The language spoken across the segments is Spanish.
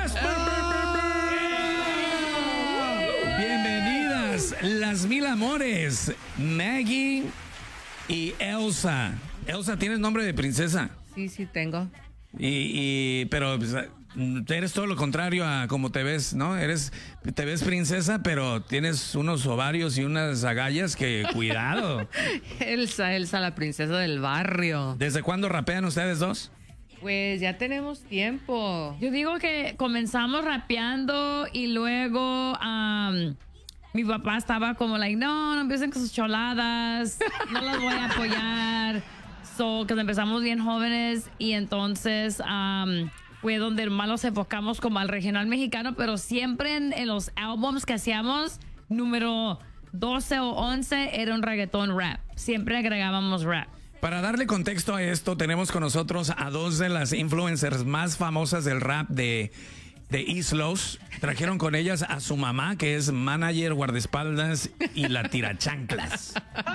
Yes. Bienvenidas las mil amores, Maggie y Elsa. Elsa, ¿tienes nombre de princesa? Sí, tengo. Pero pues, eres todo lo contrario a como te ves, ¿no? Te ves princesa, pero tienes unos ovarios y unas agallas que cuidado. Elsa, la princesa del barrio. ¿Desde cuándo rapean ustedes dos? Pues ya tenemos tiempo. Yo digo que comenzamos rapeando y luego mi papá estaba como like, no empiecen con sus choladas, no las voy a apoyar. Que empezamos bien jóvenes y entonces fue donde más nos enfocamos como al regional mexicano, pero siempre en los álbums que hacíamos, número 12 o 11 era un reggaetón rap. Siempre agregábamos rap. Para darle contexto a esto, tenemos con nosotros a dos de las influencers más famosas del rap de East Los. Trajeron con ellas a su mamá, que es manager, guardaespaldas y la tirachanclas.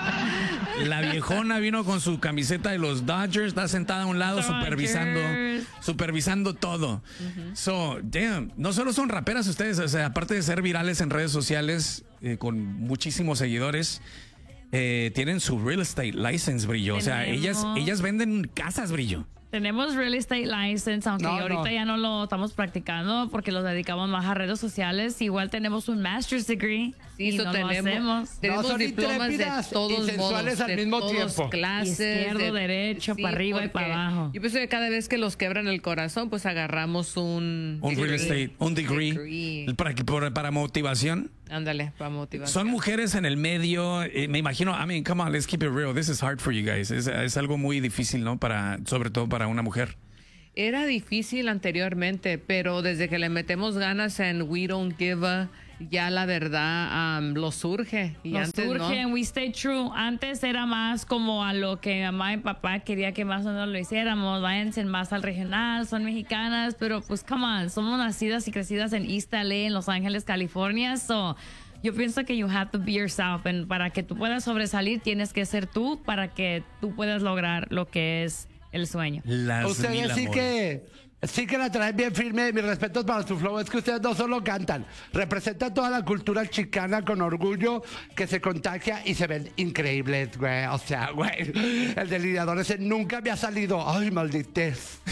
La viejona vino con su camiseta de los Dodgers, está sentada a un lado supervisando todo. So, damn, no solo son raperas ustedes, o sea, aparte de ser virales en redes sociales con muchísimos seguidores, tienen su real estate license, Brillo. O sea, ellas venden casas, Brillo. Tenemos real estate license, aunque ahorita ya no lo estamos practicando porque los dedicamos más a redes sociales. Igual tenemos un master's degree. Sí, eso tenemos diplomas de todos modos, al mismo tiempo. Clases, izquierdo, derecho, para arriba y para abajo. Yo pienso que cada vez que los quebran el corazón, pues agarramos un real estate, un degree. Para motivación. Ándale, para motivación. Son mujeres en el medio, me imagino. I mean, come on, let's keep it real. This is hard for you guys. Es algo muy difícil, ¿no? Sobre todo para una mujer. Era difícil anteriormente, pero desde que le metemos ganas en We Don't Give a, ya la verdad lo surge. Y Nos antes surge, no. we stay true. Antes era más como a lo que mamá y papá quería que más o menos lo hiciéramos. Váyanse más al regional, son mexicanas, pero pues come on, somos nacidas y crecidas en East LA, en Los Ángeles, California, so yo pienso que you have to be yourself, and para que tú puedas sobresalir tienes que ser tú para que tú puedas lograr lo que es el sueño. Ustedes sí que la traen bien firme. Mis respetos para su flow. Es que ustedes no solo cantan, representan toda la cultura chicana con orgullo que se contagia y se ven increíbles, güey. O sea, güey, el delineador ese nunca me ha salido. Ay, malditez.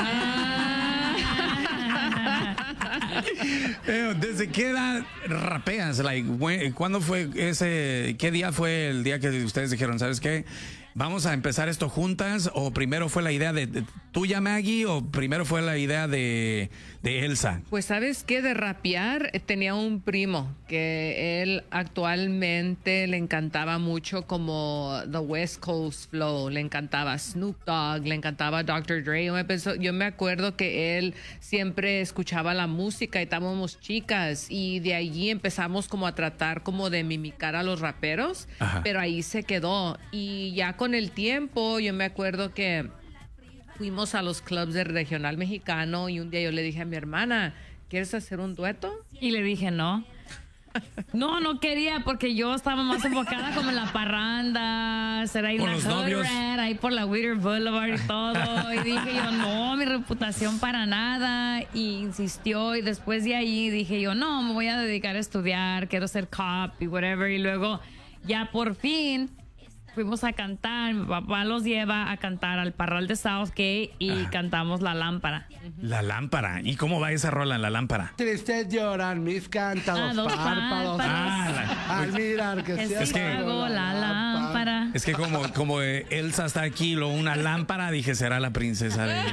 ¿Desde qué edad rapeas? ¿Cuándo fue qué día fue el día que ustedes dijeron, ¿sabes qué? ¿Vamos a empezar esto juntas? ¿O primero fue la idea de tuya, Maggie? ¿O primero fue la idea de Elsa? Pues, ¿sabes qué? De rapear, tenía un primo que él actualmente le encantaba mucho como The West Coast Flow, le encantaba Snoop Dogg, le encantaba Dr. Dre. Yo me acuerdo que él siempre escuchaba la música y estábamos chicas y de allí empezamos como a tratar como de mimicar a los raperos. Ajá. Pero ahí se quedó y ya con el tiempo yo me acuerdo que fuimos a los clubs del regional mexicano y un día yo le dije a mi hermana, ¿quieres hacer un dueto? Y le dije no quería porque yo estaba más enfocada como en la parranda, ser ahí con una los novios, ahí por la Whittier Boulevard y todo. Y dije yo, no, mi reputación para nada. Y insistió y después de ahí dije yo, no, me voy a dedicar a estudiar, quiero ser cop y whatever. Y luego ya por fin fuimos a cantar, mi papá los lleva a cantar al Parral de Southgate y cantamos La Lámpara. La Lámpara. ¿Y cómo va esa rola en La Lámpara? Tristes lloran mis cántaros, párpados. Al mirar que se apagó la lámpara. Es que como Elsa está aquí, una lámpara, dije, será la princesa de...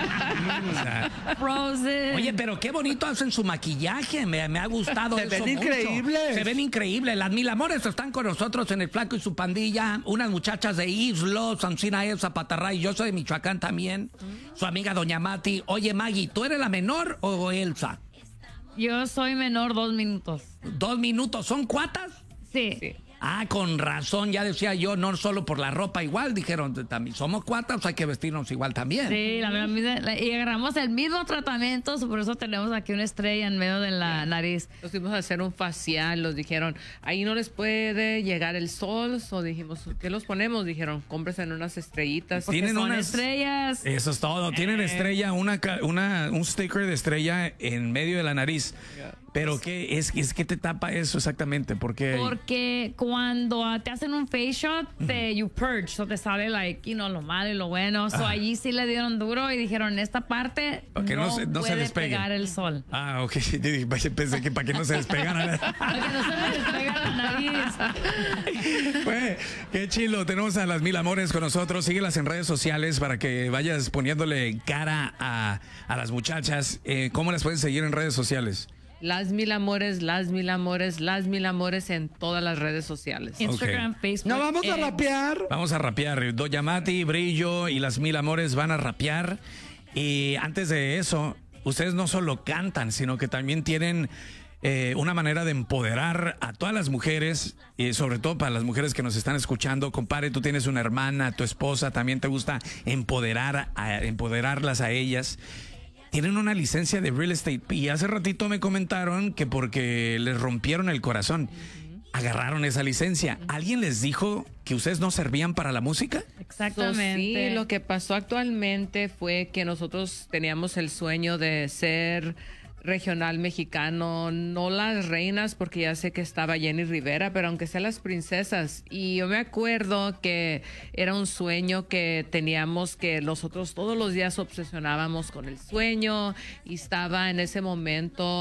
Frozen. Oye, pero qué bonito hacen su maquillaje. Me ha gustado Se eso ven mucho. increíbles. Se ven increíbles. Las mil amores están con nosotros en El Flaco y su pandilla. Unas muchachas de Islos, Sancina Elsa Patarray. Yo soy de Michoacán también. Su amiga Doña Mati. Oye, Maggie, ¿tú eres la menor o Elsa? Yo soy menor 2 minutos. 2 minutos. ¿Son cuatas? Sí. Ah, con razón, ya decía yo, no solo por la ropa igual, dijeron, también somos cuatas, hay que vestirnos igual también. Sí, y agarramos el mismo tratamiento, por eso tenemos aquí una estrella en medio de la nariz. Nos fuimos a hacer un facial, nos dijeron, ahí no les puede llegar el sol, o dijimos, ¿qué los ponemos? Dijeron, cómprense en unas estrellitas. Tienen Son unas estrellas. Eso es todo. Tienen estrella, un sticker de estrella en medio de la nariz. Pero ¿qué es que te tapa eso exactamente? Porque cuando te hacen un face shot, you purge, so te sale lo malo y lo bueno. So allí sí le dieron duro y dijeron, esta parte no se puede despegue. pegar el sol. Ah, ok. Pensé que para que no se despegara. Para que no se le despegue la nariz. Pues, qué chilo. Tenemos a las Mil Amores con nosotros. Síguelas en redes sociales para que vayas poniéndole cara a las muchachas. ¿Cómo las pueden seguir en redes sociales? Las Mil Amores, Las Mil Amores, Las Mil Amores en todas las redes sociales. Instagram, Facebook. ¿No vamos a rapear? Vamos a rapear. Doña Mati, Brillo y las Mil Amores van a rapear. Y antes de eso, ustedes no solo cantan, sino que también tienen una manera de empoderar a todas las mujeres, y sobre todo para las mujeres que nos están escuchando. Compadre, tú tienes una hermana, tu esposa, también te gusta empoderarlas a ellas. Tienen una licencia de real estate y hace ratito me comentaron que porque les rompieron el corazón, agarraron esa licencia. ¿Alguien les dijo que ustedes no servían para la música? Exactamente. Sí, lo que pasó actualmente fue que nosotros teníamos el sueño de ser regional mexicano, no las reinas, porque ya sé que estaba Jenny Rivera, pero aunque sea las princesas. Y yo me acuerdo que era un sueño que teníamos, que nosotros todos los días obsesionábamos con el sueño, y estaba en ese momento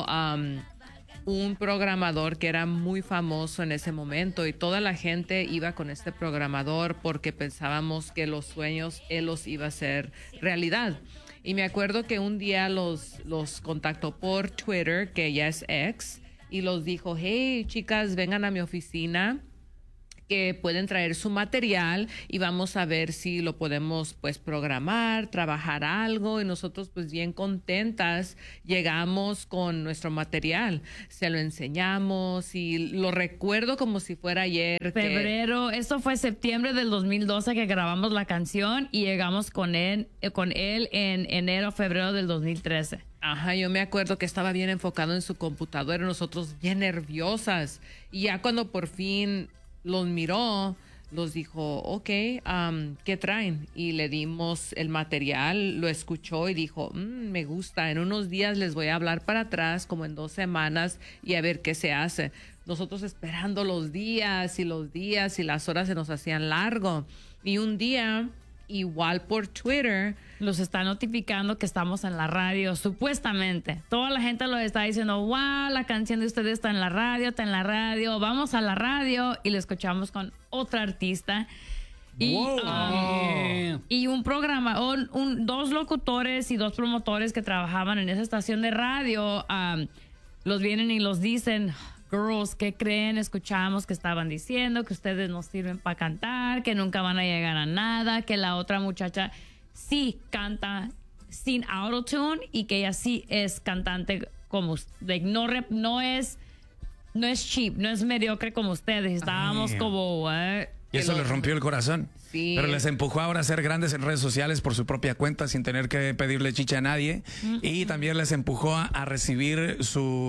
un programador que era muy famoso en ese momento, y toda la gente iba con este programador porque pensábamos que los sueños él los iba a hacer realidad. Y me acuerdo que un día los contactó por Twitter, que ya es X, y los dijo, hey, chicas, vengan a mi oficina, que pueden traer su material y vamos a ver si lo podemos pues programar, trabajar algo. Y nosotros pues bien contentas llegamos con nuestro material, se lo enseñamos y lo recuerdo como si fuera ayer. Febrero, esto fue septiembre del 2012 que grabamos la canción y llegamos con él en enero, febrero del 2013. Ajá, yo me acuerdo que estaba bien enfocado en su computadora, nosotros bien nerviosas. Y ya cuando por fin los miró, los dijo, ok, ¿qué traen? Y le dimos el material, lo escuchó y dijo, me gusta, en unos días les voy a hablar para atrás, como en 2 semanas, y a ver qué se hace. Nosotros esperando los días y las horas se nos hacían largo. Y un día, igual por Twitter, los está notificando que estamos en la radio, supuestamente. Toda la gente lo está diciendo, wow, la canción de ustedes está en la radio, vamos a la radio, y lo escuchamos con otra artista. Y, wow. Y un programa, 2 locutores y 2 promotores que trabajaban en esa estación de radio, los vienen y los dicen, girls, ¿qué creen? Escuchamos que estaban diciendo que ustedes no sirven para cantar, que nunca van a llegar a nada, que la otra muchacha sí canta sin autotune y que ella sí es cantante como like, no es cheap, no es mediocre como ustedes. Estábamos como y eso les rompió el corazón. Sí. Pero les empujó ahora a ser grandes en redes sociales por su propia cuenta sin tener que pedirle chicha a nadie. Y también les empujó a recibir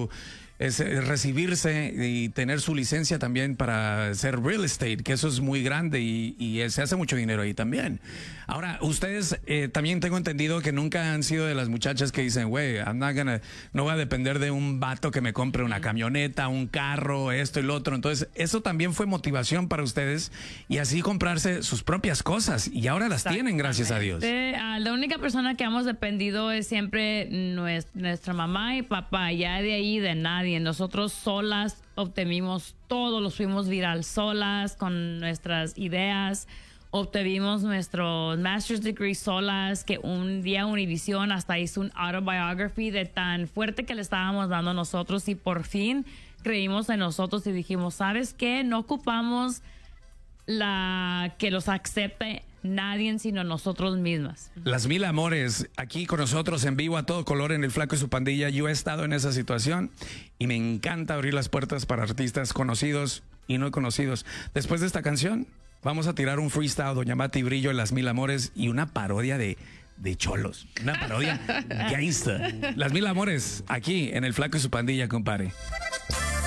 recibirse y tener su licencia también para ser real estate, que eso es muy grande y se hace mucho dinero ahí también. Ahora, ustedes también tengo entendido que nunca han sido de las muchachas que dicen, güey, no voy a depender de un vato que me compre una camioneta, un carro, esto y lo otro. Entonces, eso también fue motivación para ustedes y así comprarse sus propias cosas y ahora las tienen, gracias a Dios. La única persona que hemos dependido es siempre nuestra mamá y papá, ya de ahí de nadie. Nosotros solas obtuvimos todo, los fuimos viral solas con nuestras ideas, obtuvimos nuestro master's degree solas, que un día Univision hasta hizo un autobiography de tan fuerte que le estábamos dando a nosotros y por fin creímos en nosotros y dijimos, ¿sabes qué? No ocupamos que los acepte nadie sino nosotros mismas. Las Mil Amores, aquí con nosotros en vivo a todo color en El Flaco y su pandilla. Yo he estado en esa situación y me encanta abrir las puertas para artistas conocidos y no conocidos. Después de esta canción, vamos a tirar un freestyle, Doña Mati Brillo, Las Mil Amores, y una parodia de cholos. Una parodia gangsta. Las Mil Amores, aquí en El Flaco y su pandilla, compadre.